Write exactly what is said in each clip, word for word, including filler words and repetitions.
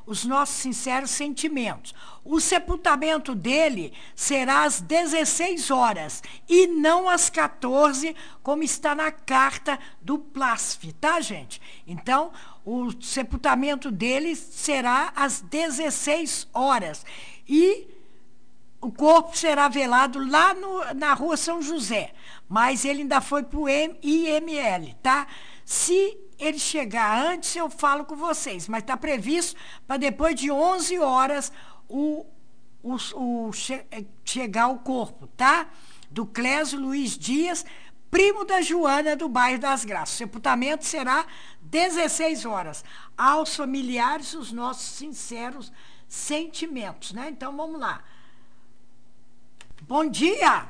os nossos sinceros sentimentos. O sepultamento dele será às dezesseis horas e não às quatorze, como está na carta do Plasf, tá, gente? Então, o sepultamento dele será às dezesseis horas e o corpo será velado lá no, na rua São José, mas ele ainda foi para o I M L, tá? Se ele chegar antes, eu falo com vocês, mas está previsto para depois de onze horas o, o, o che, chegar o corpo, tá? Do Clésio Luiz Dias, primo da Joana, do bairro das Graças. O sepultamento será dezesseis horas. Aos familiares, os nossos sinceros sentimentos, né? Então, vamos lá. Bom dia!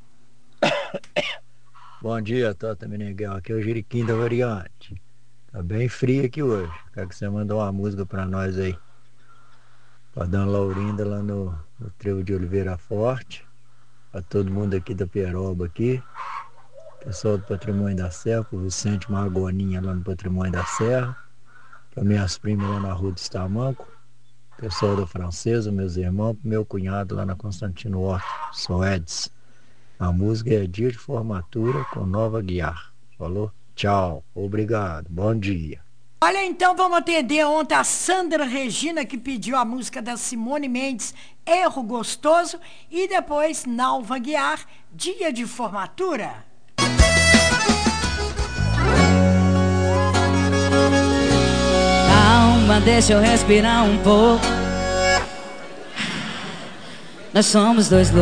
Bom dia, Tota Meneghel. Aqui é o Jiriquim da Variante. Tá bem frio aqui hoje. Quero que você mandou uma música pra nós aí. Pra Dona Laurinda lá no, no Trevo de Oliveira Forte. Pra todo mundo aqui da Peroba aqui. Pessoal do Patrimônio da Serra. Pro Vicente Margoninha lá no Patrimônio da Serra. Pra minhas primas lá na Rua do Estamanco. Pessoal da Francesa, meus irmãos. Pro meu cunhado lá na Constantino Horta, sou Edson. A música é Dia de Formatura com Nova Guiar. Falou? Tchau. Obrigado. Bom dia. Olha, então vamos atender ontem a Sandra Regina, que pediu a música da Simone Mendes, Erro Gostoso, e depois Nalva Guiar, Dia de Formatura. Calma, deixa eu respirar um pouco. Nós somos dois loucos.